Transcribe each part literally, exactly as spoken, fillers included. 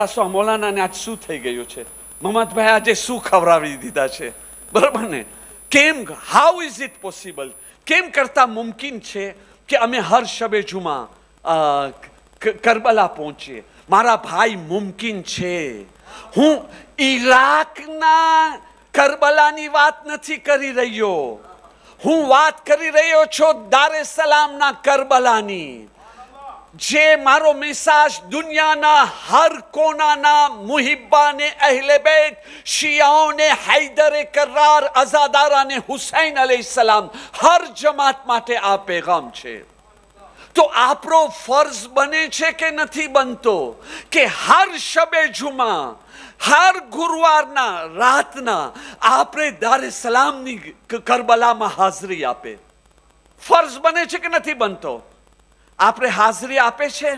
મૌલાનાને આજ શું થઈ ગયું છે? મહમ્મદભાઈ આજે શું ખવડાવી દીધા છે? બરાબર ને? કેમ, હાઉ ઇઝ ઇટ પોસિબલ? કેમ કરતા મુમકિન છે કે અમે હર શબે જુમા કરબલા પહોંચીએ? મારા ભાઈ, મુમકિન છે. હું ઈરાકના કરબલાની વાત નથી કરી રહ્યો, હું વાત કરી રહ્યો છું દારે સલામના કરબલાની. જે મારો મેસેજ દુનિયાના હર કોનાના મુહિબ્બાને, અહેલે બેત, શિયાઓને, હૈદરે કરાર, અઝાદારાને, હુસૈન અલૈહિસ્સલામ, હર જમાત માટે આ પેગામ છે. તો આપણો ફર્ઝ બને છે કે નથી બનતો કે હર શબે જુમા, હર ગુરુવારના રાતના આપણે દારે સલામની કરબલામાં હાજરી આપે? ફર્ઝ બને છે કે નથી બનતો? આપણે હાજરી આપે છે?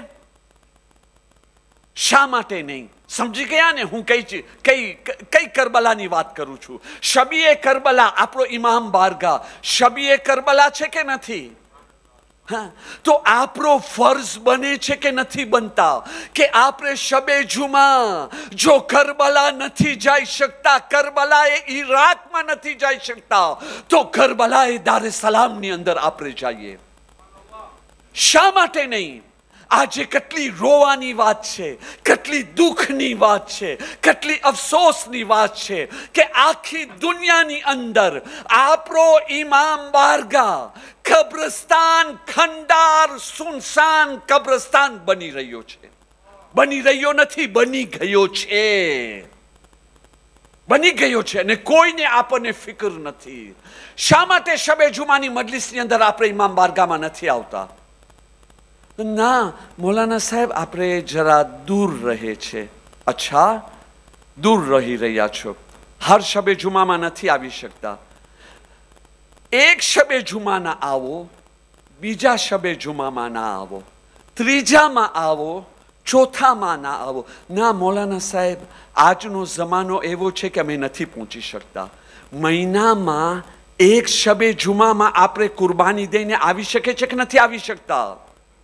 શા માટે નહીં? સમજી ગયા ને હું કઈ કઈ કઈ કરબલાની વાત કરું છું? શબીએ કરબલા, આપણો ઇમામ બારગાહ શબીએ કરબલા છે કે નથી? હા, તો આપણો ફર્ઝ બને છે કે નથી બનતા કે આપણે શબે જુમા, જો કરબલા નથી જઈ શકતા, કરબલા એ ઈરાકમાં નથી જઈ શકતા, તો કરબલા એ દારે સલામની અંદર આપણે જઈએ. શા માટે નહીં? આજે કેટલી રોવાની વાત છે, કેટલી દુઃખની વાત છે, કેટલી અફસોસની વાત છે કે આખી દુનિયાની અંદર આપણો ઇમામ બારગાહ કબ્રસ્તાન, ખંડાર, સુનસાન કબ્રસ્તાન બની રહ્યો છે. બની રહ્યો નથી, બની ગયો છે. બની ગયો છે અને કોઈને આપણને ફિકર નથી. શા માટે શબે જુમાની મજલિસની અંદર આપણે ઇમામ બારગાહમાં નથી આવતા? ના મૌલાના સાહેબ, આપણે જરા દૂર રહે છે. અચ્છા, દૂર રહી રહ્યા છો, હર શબે જુમામાં નથી આવી શકતા. એક શબે જુમાના આવો, બીજા શબે જુમામાં ના આવો, ત્રીજામાં આવો, ચોથામાં ના આવો. ના મૌલાના સાહેબ, આજનો જમાનો એવો છે કે અમે નથી પહોંચી શકતા. મહિનામાં એક શબે જુમામાં આપણે કુરબાની દઈને આવી શકે છે કે નથી આવી શકતા?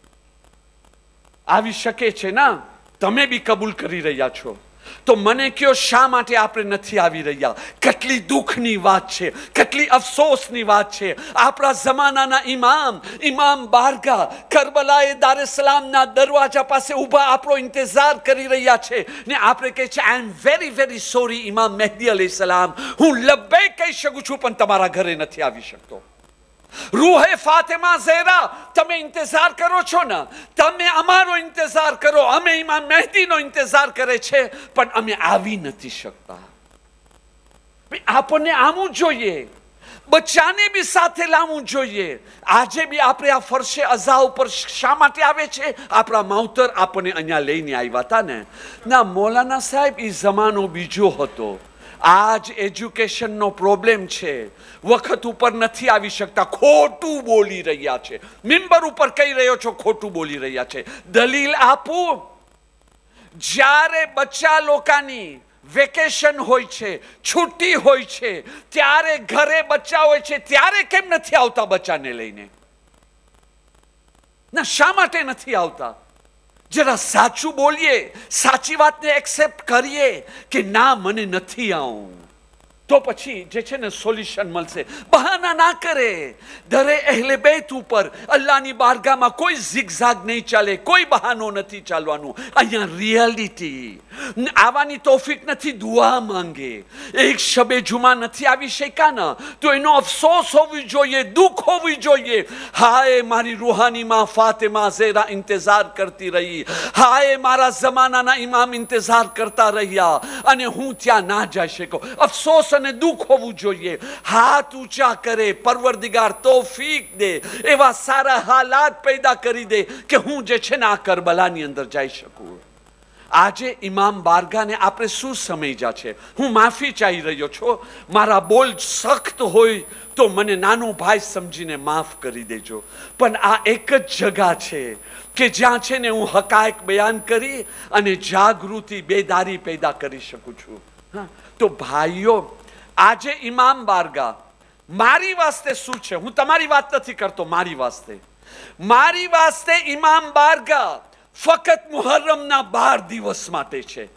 આવી શકે છે ના? તમે બી કબૂલ કરી રહ્યા છો. તો મને કયો, શા માટે આપણે નથી આવી રહ્યા? કેટલી દુઃખની વાત છે, કેટલી અફસોસની વાત છે. આપણા જમાનાના ઇમામ, ઇમામ બારગાહ કરબલાએ દારે સલામના દરવાજા પાસે ઊભા આપણો ઇંતજાર કરી રહ્યા છે ને આપણે કહે છે, આઈ એમ વેરી વેરી સોરી ઇમામ મહેદી અલૈહિ સલામ, હું લબ્બૈક કહી શકું છું પણ તમારા ઘરે નથી આવી શકતો. રૂહે ફાતિમા ઝેરા, તમે ઇંતજાર કરો છો ને, તમે અમારો ઇંતજાર કરો, અમે ઇમામ મહેદીનો ઇંતજાર કરે છે પણ અમે આવી નથી શકતા. આપણને આવવું જોઈએ, બચ્ચાને બી સાથે લાવવું જોઈએ. આજે બી આપણે આ ફરશે અઝા ઉપર શા માટે આવે છે? આપણા માવતર આપણને અહીંયા લઈને આવ્યા હતા ને. ના મૌલાના સાહેબ, એ જમાનો બીજો હતો. આજ એજ્યુકેશનનો પ્રોબ્લેમ છે, વખત ઉપર નથી આવી શકતા, ખોટું બોલી રહ્યા છે. મિંબર ઉપર કહી રહ્યો છો, ખોટું બોલી રહ્યા છે. દલીલ આપું? જ્યારે બચ્ચા લોકોની વેકેશન હોય છે, છુટ્ટી હોય છે, ત્યારે ઘરે બચ્ચા હોય છે, ત્યારે કેમ નથી આવતા બચ્ચાને લઈને? ના, શા માટે નથી આવતા? જરા સાચું બોલીએ, સાચી વાતને એક્સેપ્ટ કરીએ કે ના, મને નથી આવું, તો પછી જે છે ને સોલ્યુશન મળશે. બહાના ના કરે. દરે અહેલે બેત ઉપર અલ્લાહની બારગાહમાં કોઈ ઝિગઝાગ નહીં ચાલે, કોઈ બહાનો નથી ચાલવાનું. અહીંયા રિયાલિટી આવવાની તોફીક નથી, દુઆ માંગે. એક શબે જુમા નથી આવી શક્યા ને, તો એનો અફસોસ હોવી જોઈએ, દુઃખ હોવી જોઈએ. હાય, મારી રૂહાની માં ફાતિમા ઝેરા ઇંતજાર કરતી રહી, હાય મારા જમાનાના ઇમામ ઇંતજાર કરતા રહ્યા અને હું ત્યાં ના જઈ શક્યો. અફસોસ અને દુઃખ હોવું જોઈએ. હાથ ઊંચા કરે, પરવરદિગાર તૌફીક દે, એવા સારા હાલાત પેદા કરી દે કે હું જે છે ને આ કરબલાની અંદર જઈ શકું. આજે ઇમામ બારગાહને આપણે શું સમજ્યા છે? હું માફી ચાહી રહ્યો છું, મારા બોલ સખ્ત હોય તો મને નાનો ભાઈ સમજીને માફ કરી દેજો. પણ આ એક જ જગા છે કે જ્યાં છે ને હું હકાયક બયાન કરી અને જાગૃતિ, બેદારી પેદા કરી શકું છું. હા, તો ભાઈઓ, આજે ઇમામ બારગાહ મારી વાસ્તે શું છે? હું તમારી વાત નથી કરતો, મારી વાસ્તે. મારી વાસ્તે ઇમામ બારગાહ ફક્ત મુહર્રમના બાર દિવસ માટે છે.